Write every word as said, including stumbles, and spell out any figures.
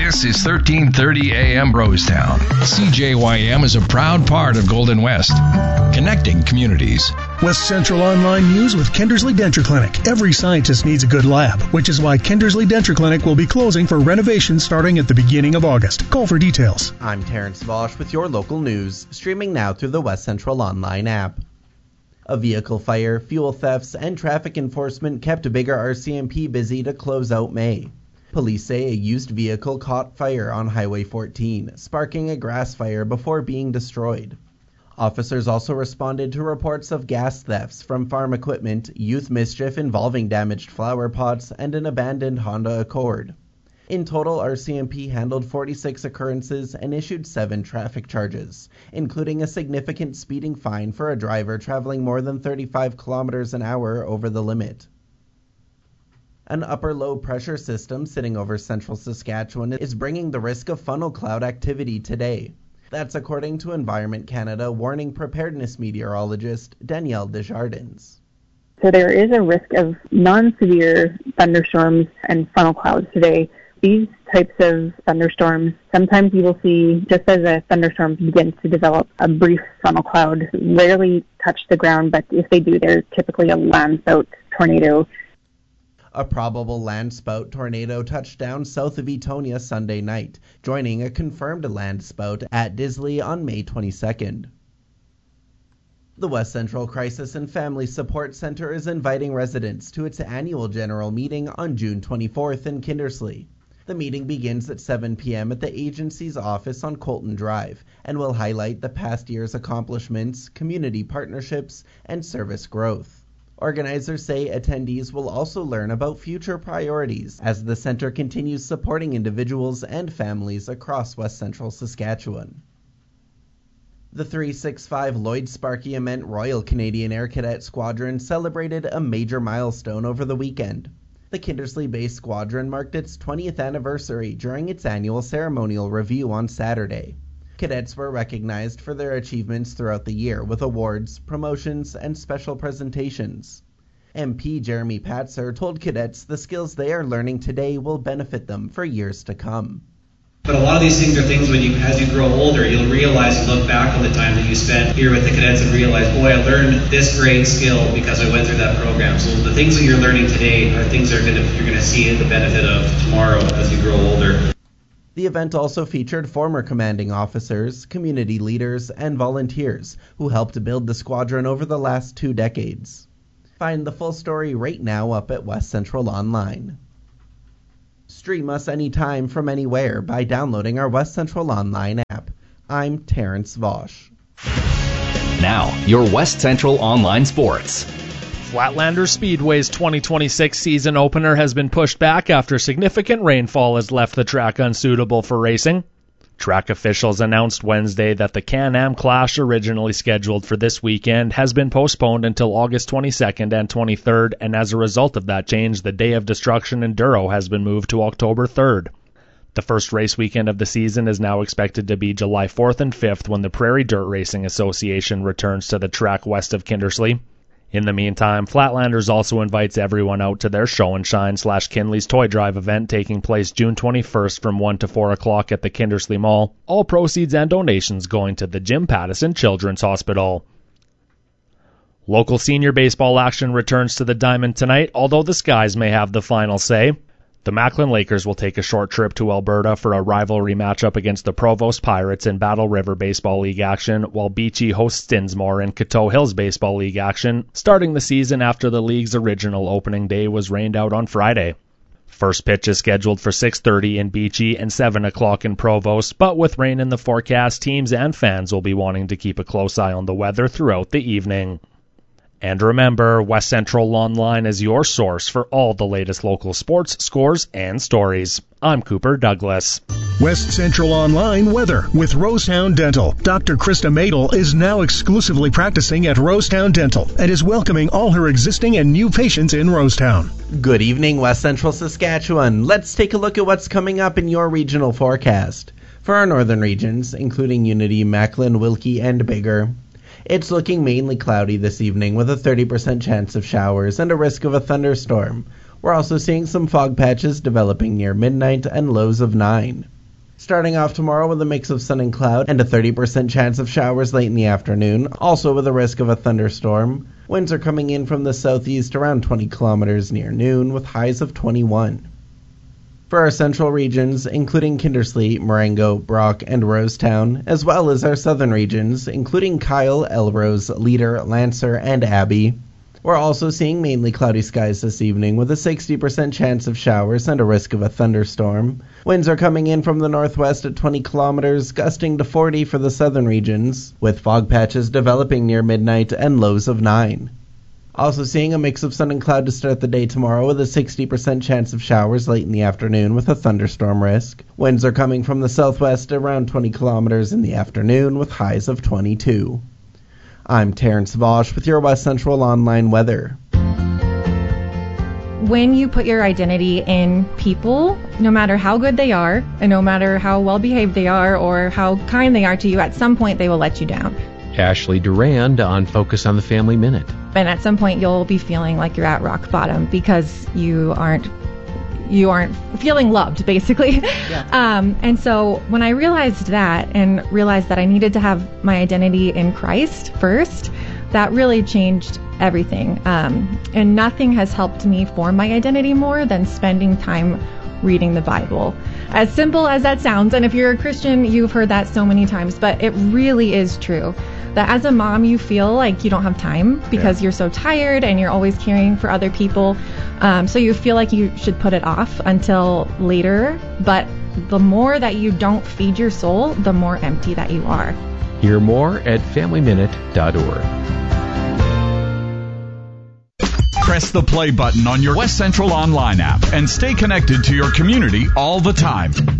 This is thirteen thirty A M Rosetown. C J Y M is a proud part of Golden West, connecting communities. West Central Online News with Kindersley Denture Clinic. Every scientist needs a good lab, which is why Kindersley Denture Clinic will be closing for renovation starting at the beginning of August. Call for details. I'm Terrence Vosch with your local news, streaming now through the West Central Online app. A vehicle fire, fuel thefts, and traffic enforcement kept Biggar R C M P busy to close out May. Police say a used vehicle caught fire on Highway fourteen, sparking a grass fire before being destroyed. Officers also responded to reports of gas thefts from farm equipment, youth mischief involving damaged flower pots, and an abandoned Honda Accord. In total, R C M P handled forty-six occurrences and issued seven traffic charges, including a significant speeding fine for a driver traveling more than thirty-five kilometers an hour over the limit. An upper low pressure system sitting over central Saskatchewan is bringing the risk of funnel cloud activity today. That's according to Environment Canada warning preparedness meteorologist Danielle Desjardins. So there is a risk of non-severe thunderstorms and funnel clouds today. These types of thunderstorms, sometimes you will see, just as a thunderstorm begins to develop, a brief funnel cloud. Rarely touch the ground, but if they do, they're typically a land-spout tornado. A probable land-spout tornado touched down south of Etonia Sunday night, joining a confirmed land-spout at Disley on May twenty-second. The West Central Crisis and Family Support Centre is inviting residents to its annual general meeting on June twenty-fourth in Kindersley. The meeting begins at seven p.m. at the agency's office on Colton Drive and will highlight the past year's accomplishments, community partnerships, and service growth. Organizers say attendees will also learn about future priorities as the centre continues supporting individuals and families across West Central Saskatchewan. The three sixty-five Lloyd Sparky-Ament Royal Canadian Air Cadet Squadron celebrated a major milestone over the weekend. The Kindersley-based squadron marked its twentieth anniversary during its annual ceremonial review on Saturday. Cadets were recognized for their achievements throughout the year with awards, promotions, and special presentations. M P Jeremy Patzer told cadets the skills they are learning today will benefit them for years to come. But a lot of these things are things when you, as you grow older, you'll realize and look back on the time that you spent here with the cadets and realize, boy, I learned this great skill because I went through that program. So the things that you're learning today are things that are gonna, you're going to see the benefit of tomorrow as you grow older. The event also featured former commanding officers, community leaders, and volunteers who helped build the squadron over the last two decades. Find the full story right now up at West Central Online. Stream us anytime from anywhere by downloading our West Central Online app. I'm Terrence Vosch. Now, your West Central Online Sports. Flatlander Speedway's twenty twenty-six season opener has been pushed back after significant rainfall has left the track unsuitable for racing. Track officials announced Wednesday that the Can-Am Clash, originally scheduled for this weekend, has been postponed until August twenty-second and twenty-third, and as a result of that change, the Day of Destruction Enduro has been moved to October third. The first race weekend of the season is now expected to be July fourth and fifth when the Prairie Dirt Racing Association returns to the track west of Kindersley. In the meantime, Flatlanders also invites everyone out to their Show and Shine slash Kinley's Toy Drive event taking place June twenty-first from one to four o'clock at the Kindersley Mall. All proceeds and donations going to the Jim Pattison Children's Hospital. Local senior baseball action returns to the Diamond tonight, although the Skies may have the final say. The Macklin Lakers will take a short trip to Alberta for a rivalry matchup against the Provost Pirates in Battle River Baseball League action, while Beachy hosts Dinsmore in Coteau Hills Baseball League action, starting the season after the league's original opening day was rained out on Friday. First pitch is scheduled for six thirty in Beachy and seven o'clock in Provost, but with rain in the forecast, teams and fans will be wanting to keep a close eye on the weather throughout the evening. And remember, West Central Online is your source for all the latest local sports, scores, and stories. I'm Cooper Douglas. West Central Online weather with Rosetown Dental. Doctor Krista Madel is now exclusively practicing at Rosetown Dental and is welcoming all her existing and new patients in Rosetown. Good evening, West Central Saskatchewan. Let's take a look at what's coming up in your regional forecast. For our northern regions, including Unity, Macklin, Wilkie, and Biggar, it's looking mainly cloudy this evening with a thirty percent chance of showers and a risk of a thunderstorm. We're also seeing some fog patches developing near midnight and lows of nine. Starting off tomorrow with a mix of sun and cloud and a thirty percent chance of showers late in the afternoon, also with a risk of a thunderstorm. Winds are coming in from the southeast around twenty kilometers near noon with highs of twenty-one. For our central regions, including Kindersley, Marengo, Brock, and Rosetown, as well as our southern regions, including Kyle, Elrose, Leader, Lancer, and Abbey, we're also seeing mainly cloudy skies this evening with a sixty percent chance of showers and a risk of a thunderstorm. Winds are coming in from the northwest at twenty kilometers, gusting to forty for the southern regions, with fog patches developing near midnight and lows of nine. Also seeing a mix of sun and cloud to start the day tomorrow with a sixty percent chance of showers late in the afternoon with a thunderstorm risk. Winds are coming from the southwest around twenty kilometers in the afternoon with highs of twenty-two. I'm Terrence Vosch with your West Central Online weather. When you put your identity in people, no matter how good they are, and no matter how well behaved they are or how kind they are to you, at some point they will let you down. Ashley Durand on Focus on the Family Minute. And at some point you'll be feeling like you're at rock bottom because you aren't you aren't feeling loved, basically. Yeah. Um, and so when I realized that and realized that I needed to have my identity in Christ first, that really changed everything. Um, and nothing has helped me form my identity more than spending time reading the Bible. As simple as that sounds, and if you're a Christian, you've heard that so many times, but it really is true. That as a mom, you feel like you don't have time because yeah. you're so tired and you're always caring for other people. Um, so you feel like you should put it off until later. But the more that you don't feed your soul, the more empty that you are. Hear more at family minute dot org. Press the play button on your West Central Online app and stay connected to your community all the time.